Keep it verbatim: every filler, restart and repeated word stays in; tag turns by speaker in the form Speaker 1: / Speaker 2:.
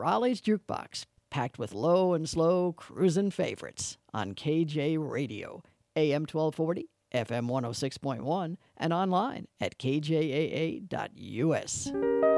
Speaker 1: Raleigh's Jukebox, packed with low and slow cruisin' favorites on K J Radio, A M twelve forty, F M one oh six point one, and online at k j a a dot u s.